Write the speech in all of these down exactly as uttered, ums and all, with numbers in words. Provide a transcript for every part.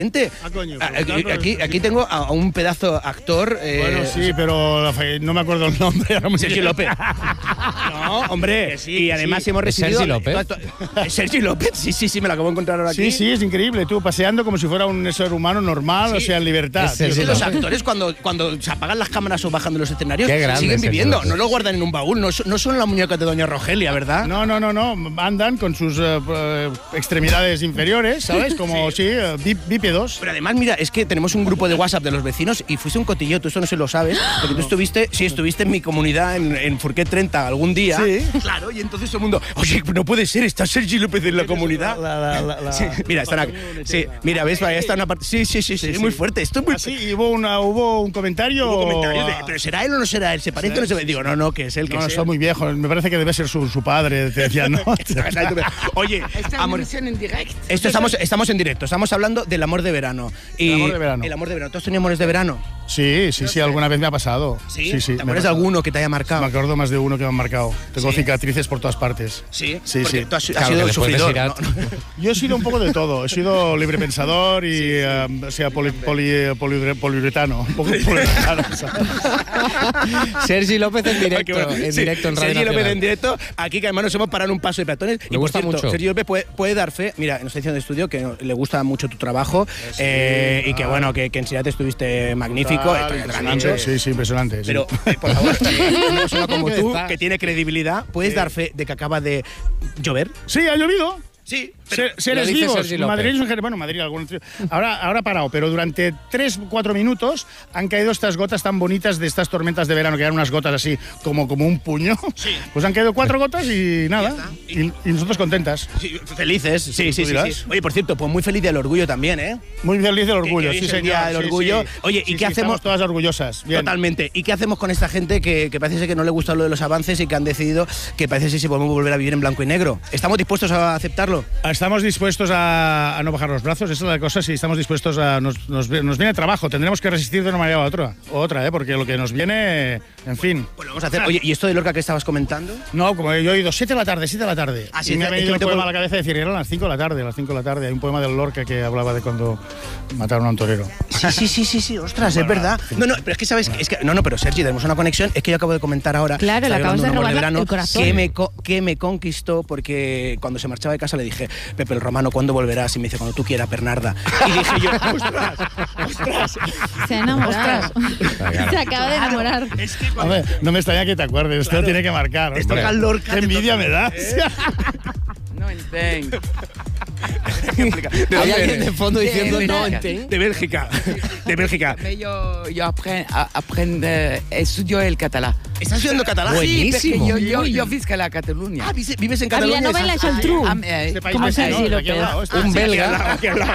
Ah, coño, aquí, aquí, aquí tengo a un pedazo actor. Eh, bueno, sí, pero no me acuerdo el nombre. Sergi López. No, hombre. Sí, y además sí. hemos recibido. ¿Sergi López? Sergi López, sí, sí, sí, me lo acabo de encontrar ahora aquí. Sí, sí, es increíble. Tú paseando como si fuera un ser humano normal, sí. o sea, en libertad. Es tío, los actores, cuando, cuando se apagan las cámaras o bajan de los escenarios, siguen viviendo. No lo guardan en un baúl. No, no son las muñecas de Doña Rogelia, ¿verdad? No, no, no, no. Andan con sus uh, extremidades inferiores, ¿sabes? Como, sí, sí uh, bípedos. Pero además, mira, es que tenemos un grupo de WhatsApp de los vecinos y fuiste un cotilleo, tú esto no se lo sabes, porque tú estuviste, sí, estuviste en mi comunidad en, en Furquet treinta algún día. Sí. Claro, y entonces todo el mundo, oye, no puede ser, está Sergi López en la comunidad. La, la, la, la, sí, mira, están aquí. Sí, mira, ves, ahí está una parte. Sí, sí, sí, sí, sí, es muy fuerte. Esto es muy. ¿Ah, sí? ¿Y hubo, una, hubo un comentario? Hubo comentario de, pero ¿será él o no será él? ¿Se parece o no se parece? Digo, no, no, que es él, que no, es él. Está muy viejo, me parece que debe ser su, su padre, te decía, ¿no? Oye, amor, en directo. Esto estamos, estamos en directo, estamos hablando del amor de verano. Y el amor de verano. El amor de verano. ¿Tú has tenido amores de verano? Sí, sí, sí, alguna vez me ha pasado. ¿Sí? Sí, sí. ¿Te acuerdas de alguno que te haya marcado? Me acuerdo más de uno que me ha marcado. Tengo ¿Sí? cicatrices por todas partes. Sí, sí, sí. Tú has, claro, has sido sufridor. ¿No? Yo he sido un poco de todo. He sido librepensador y, sí, sí. Um, o sea, poli, poli, poli, poliuretano. Un poco poliuretano. Sergi López en directo, bueno. en, sí, directo en Radio Sergi Nacional. López en directo. Aquí que además nos hemos parado en un paso de peatones. Me y gusta por cierto, mucho. Sergi López puede, puede dar fe. Mira, en nuestra edición de estudio que le gusta mucho tu trabajo sí, eh, y que bueno, que, que en Sirate estuviste magnífico. Total, impresionante, sí, sí, impresionante. Sí. Pero, eh, por favor, una persona como tú, que tiene credibilidad, ¿puedes sí. dar fe de que acaba de llover? Sí, ha llovido. Sí, pero seres vivos. Madrid es un bueno, Madrid algunos. Ahora, ahora ha parado, pero durante tres, cuatro minutos han caído estas gotas tan bonitas de estas tormentas de verano, que eran unas gotas así como, como un puño. Sí. Pues han caído cuatro gotas y nada. Y, y, y nosotros contentas. Sí, felices, sí, sí, sí, sí. Oye, por cierto, pues muy feliz del orgullo también, ¿eh? Muy feliz del orgullo, que, que sí, señor. Día del orgullo. Sí, sí. Oye, sí, ¿y qué sí, hacemos? Estamos todas orgullosas. Bien. Totalmente. ¿Y qué hacemos con esta gente que, que parece que no le gusta lo de los avances y que han decidido que parece que si podemos volver a vivir en blanco y negro? ¿Estamos dispuestos a aceptarlo? Estamos dispuestos a, a no bajar los brazos, esa es la cosa, si estamos dispuestos a... Nos, nos, nos viene trabajo, tendremos que resistir de una manera u otra, u otra ¿eh? Porque lo que nos viene, en fin... Pues lo vamos a hacer. Oye, ¿y esto de Lorca que estabas comentando? No, como yo he oído siete de la tarde, siete de la tarde. Ah, sí, y me ha venido es el poema a la cabeza de decir, eran las cinco de la tarde, las cinco de la tarde. Hay un poema de Lorca que hablaba de cuando mataron a un torero. Sí, sí, sí, sí, sí, ostras, bueno, es verdad. No, no, pero es que sabes, bueno. es que, no, no, pero Sergi, tenemos una conexión, es que yo acabo de comentar ahora... Claro, le acabas de robar el corazón. Que me, que me conquistó porque cuando se marchaba de casa le dije, Pepe el Romano, ¿cuándo volverás? Y me dice, cuando tú quieras, Bernarda. Y dije yo, ostras, ostras. Se ha enamorado. Se acaba de enamorar. Es que cuando... A ver, no me extraña que te acuerdes, claro. Esto tiene que marcar. Esto toca Lorca. Qué envidia me das. ¿Eh? No entiendo. ¿De Hay alguien de fondo de diciendo de no entiendo. De Bélgica. De Bélgica. Yo, yo aprendo, aprendo, estudio el catalán. ¿Estás estudiando catalán? Buenísimo. Sí, porque yo, yo, yo visco a la Cataluña. Ah, vives en Cataluña. Había novela Geltrú. Este país ¿Cómo Sergi López? Un belga.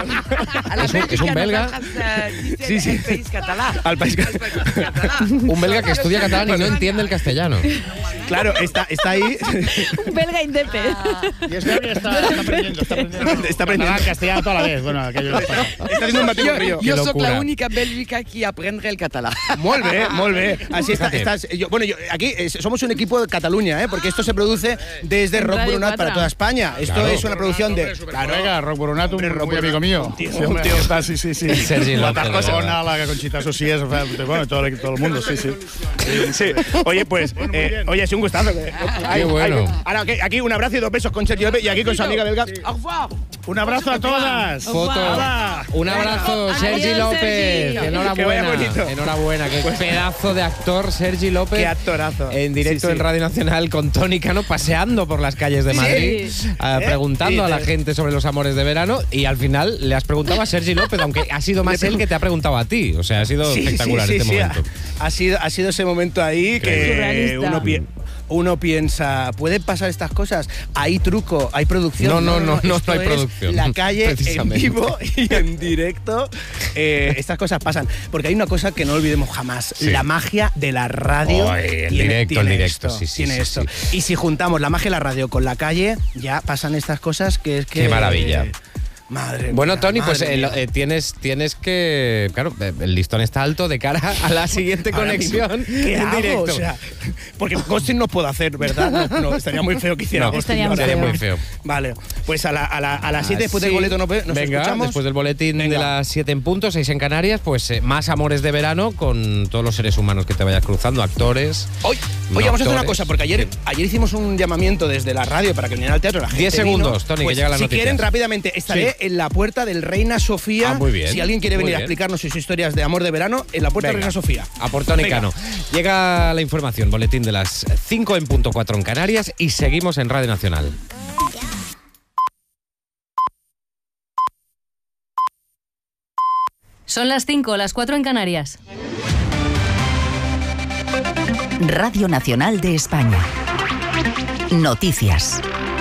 ¿Es un belga? Sí, sí. Al país catalán. Al país catalán. Un belga que estudia catalán y no entiende el castellano. Claro, está, está ahí. Un belga indepe. Y es que está, está aprendiendo, está aprendiendo. Está aprendiendo castellano toda la vez. Bueno, aquello está haciendo un batiburrillo. Yo soy la única bélgica que aprende el catalán. Muy bien, muy bien. Así está, estás. Yo, bueno, yo, aquí eh, somos un equipo de Cataluña, ¿eh? Porque esto se produce desde Rock Brunat para toda España. Esto claro. es una producción de. Claro, venga, Rock Brunat, un Rock muy amigo mío. Tío, sí, hombre, tío. Está, sí, sí, sí. Sergi López. La Tarcona, la Conchita Sosías, bueno, todo el, todo el mundo, sí, sí. Sí. Oye, pues, bueno, eh, oye, es un gustazo. Qué bueno. Ahora, aquí un abrazo y dos besos con Sergi López y aquí con su amiga belga. Un abrazo a todas. Foto. Un abrazo, Sergi López. Enhorabuena. Enhorabuena. Qué pedazo de actor, Sergi López. Qué actorazo. En directo sí, sí. en Radio Nacional con Toni Cano, paseando por las calles de Madrid, sí. uh, preguntando sí, a la gente sobre los amores de verano y al final le has preguntado a Sergi López, aunque ha sido más él que te ha preguntado a ti. O sea, ha sido sí, espectacular sí, sí, este sí, momento. Ha, ha, sido, ha sido ese momento ahí que uno piensa. Uno piensa, ¿pueden pasar estas cosas? Hay truco, hay producción. No, no, no, no, no, no hay producción. La calle en vivo y en directo. Eh, estas cosas pasan. Porque hay una cosa que no olvidemos jamás: sí. la magia de la radio. Oh, el tiene, directo, tiene el directo, esto, sí, sí. Tiene sí, esto. Sí. Y si juntamos la magia de la radio con la calle, ya pasan estas cosas que es que. Qué maravilla. Eh, Madre bueno, mía, Tony, madre pues eh, eh, tienes, tienes que... Claro, el listón está alto de cara a la siguiente conexión ¿Qué en hago? directo. O sea, porque ghosting no puedo hacer, ¿verdad? No, no, estaría muy feo que hiciera No, ghosting. estaría muy Estaría feo. muy feo. Vale, pues a, la, a, la, a las siete después Así, del boleto nos, nos venga, escuchamos. después del boletín Venga. de las siete en punto, seis en Canarias, pues eh, más amores de verano con todos los seres humanos que te vayas cruzando, actores. Hoy, no oye, vamos a hacer una actores. cosa, porque ayer, ayer hicimos un llamamiento desde la radio para que vinieran al teatro. La gente Diez vino. segundos, Tony, que Pues, llegan las si noticias. quieren, rápidamente, estaré Sí. en la puerta del Reina Sofía. Ah, muy bien, Si alguien quiere muy venir a bien. explicarnos sus historias de amor de verano, en la puerta del Venga, Reina Sofía. A por Tony Venga. Cano. Llega la información, boletín de las cinco en punto cuatro en Canarias y seguimos en Radio Nacional. Son las cinco, las cuatro en Canarias. Radio Nacional de España. Noticias.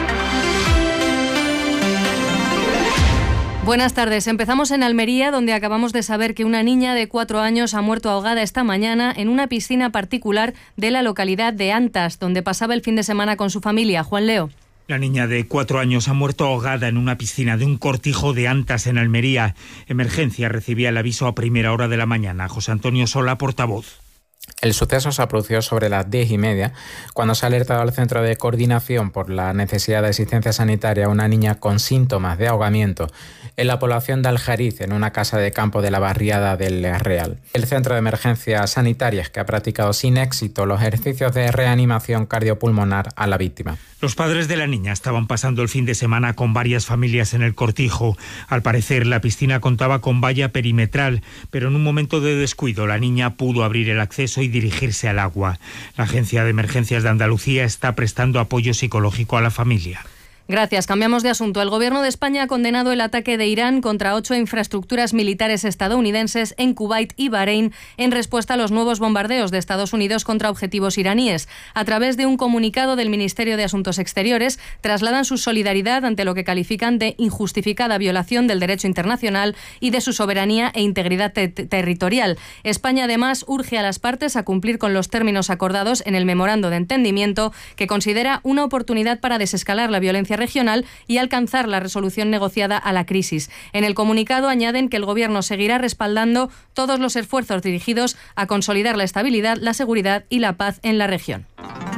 Buenas tardes. Empezamos en Almería, donde acabamos de saber que una niña de cuatro años ha muerto ahogada esta mañana en una piscina particular de la localidad de Antas, donde pasaba el fin de semana con su familia. Juan Leo. La niña de cuatro años ha muerto ahogada en una piscina de un cortijo de Antas, en Almería. Emergencia recibía el aviso a primera hora de la mañana. José Antonio Sola, portavoz. El suceso se produjo sobre las diez y media, cuando se ha alertado al Centro de Coordinación por la necesidad de asistencia sanitaria a una niña con síntomas de ahogamiento en la población de Aljariz, en una casa de campo de la barriada del Real. El Centro de Emergencias Sanitarias, que ha practicado sin éxito los ejercicios de reanimación cardiopulmonar a la víctima. Los padres de la niña estaban pasando el fin de semana con varias familias en el cortijo. Al parecer, la piscina contaba con valla perimetral, pero en un momento de descuido la niña pudo abrir el acceso y dirigirse al agua. La Agencia de Emergencias de Andalucía está prestando apoyo psicológico a la familia. Gracias. Cambiamos de asunto. El Gobierno de España ha condenado el ataque de Irán contra ocho infraestructuras militares estadounidenses en Kuwait y Bahrein en respuesta a los nuevos bombardeos de Estados Unidos contra objetivos iraníes. A través de un comunicado del Ministerio de Asuntos Exteriores, trasladan su solidaridad ante lo que califican de injustificada violación del derecho internacional y de su soberanía e integridad te- territorial. España, además, urge a las partes a cumplir con los términos acordados en el memorando de entendimiento, que considera una oportunidad para desescalar la violencia regional y alcanzar la resolución negociada a la crisis. En el comunicado añaden que el Gobierno seguirá respaldando todos los esfuerzos dirigidos a consolidar la estabilidad, la seguridad y la paz en la región.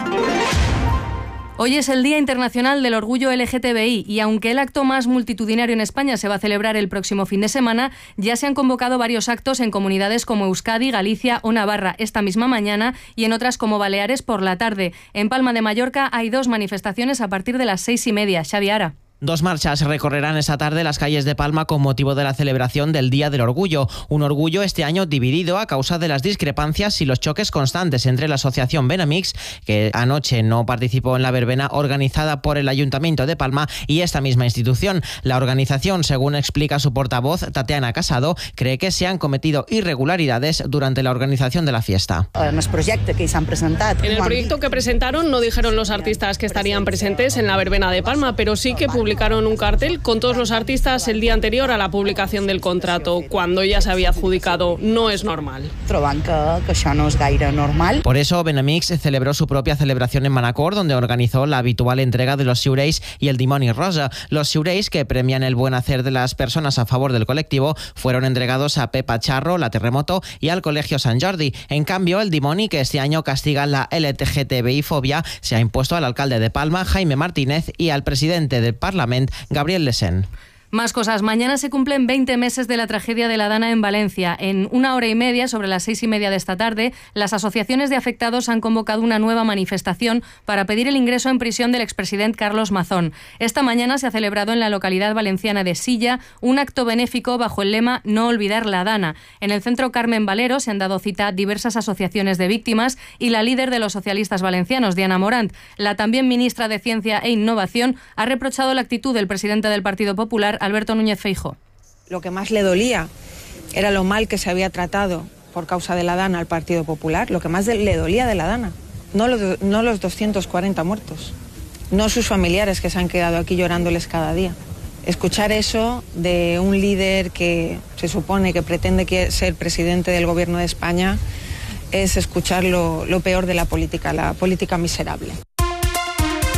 Hoy es el Día Internacional del Orgullo L G T B I y aunque el acto más multitudinario en España se va a celebrar el próximo fin de semana, ya se han convocado varios actos en comunidades como Euskadi, Galicia o Navarra esta misma mañana y en otras como Baleares por la tarde. En Palma de Mallorca hay dos manifestaciones a partir de las seis y media. Xavi Ara. Dos marchas recorrerán esta tarde las calles de Palma con motivo de la celebración del Día del Orgullo. Un orgullo este año dividido a causa de las discrepancias y los choques constantes entre la asociación Benamix, que anoche no participó en la verbena organizada por el Ayuntamiento de Palma, y esta misma institución. La organización, según explica su portavoz, Tatiana Casado, cree que se han cometido irregularidades durante la organización de la fiesta. En el proyecto que se han presentado. En el proyecto que presentaron no dijeron los artistas que estarían presentes en la verbena de Palma, pero sí que publicaron un cartel con todos los artistas el día anterior a la publicación del contrato, cuando ya se había adjudicado. No es normal. Troban que, que això no es gaire normal. Por eso Benamix celebró su propia celebración en Manacor, donde organizó la habitual entrega de los Xiureis y el Dimoni Rosa. Los Xiureis, que premian el buen hacer de las personas a favor del colectivo, fueron entregados a Pepa Charro, la Terremoto y al Colegio Sant Jordi. En cambio, el Dimoni, que este año castiga la L G T B I fobia, se ha impuesto al alcalde de Palma, Jaime Martínez, y al presidente del Parlamento, Gabriel Lesén. Más cosas. Mañana se cumplen veinte meses de la tragedia de la Dana en Valencia. En una hora y media, sobre las seis y media de esta tarde, las asociaciones de afectados han convocado una nueva manifestación para pedir el ingreso en prisión del expresidente Carlos Mazón. Esta mañana se ha celebrado en la localidad valenciana de Silla un acto benéfico bajo el lema No olvidar la Dana. En el centro Carmen Valero se han dado cita diversas asociaciones de víctimas y la líder de los socialistas valencianos, Diana Morant. La también ministra de Ciencia e Innovación ha reprochado la actitud del presidente del Partido Popular, Alberto Núñez Feijóo. Lo que más le dolía era lo mal que se había tratado por causa de la Dana al Partido Popular, lo que más le dolía de la Dana, no, lo, no los doscientos cuarenta muertos, no sus familiares que se han quedado aquí llorándoles cada día. Escuchar eso de un líder que se supone que pretende ser presidente del Gobierno de España es escuchar lo, lo peor de la política, la política miserable.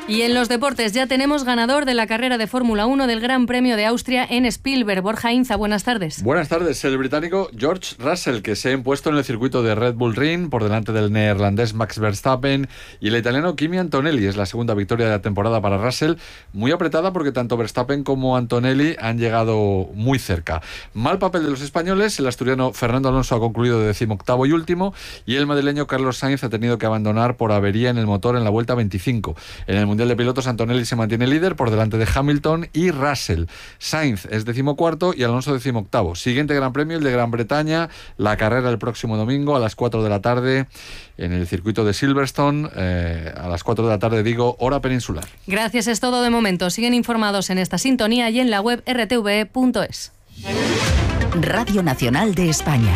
Y en los deportes ya tenemos ganador de la carrera de Fórmula uno del Gran Premio de Austria en Spielberg. Borja Inza, buenas tardes. Buenas tardes. El británico George Russell, que se ha impuesto en el circuito de Red Bull Ring por delante del neerlandés Max Verstappen y el italiano Kimi Antonelli. Es la segunda victoria de la temporada para Russell, muy apretada porque tanto Verstappen como Antonelli han llegado muy cerca. Mal papel de los españoles. El asturiano Fernando Alonso ha concluido de decimoctavo y último, y el madrileño Carlos Sainz ha tenido que abandonar por avería en el motor en la vuelta veinticinco. En el Mundial de Pilotos, Antonelli se mantiene líder por delante de Hamilton y Russell. Sainz es decimocuarto y Alonso decimoctavo. Siguiente Gran Premio, el de Gran Bretaña, la carrera el próximo domingo a las cuatro de la tarde en el circuito de Silverstone, eh, a las cuatro de la tarde, digo, hora peninsular. Gracias, es todo de momento. Siguen informados en esta sintonía y en la web r t v punto es. Radio Nacional de España.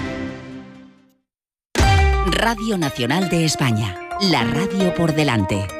Radio Nacional de España, la radio por delante.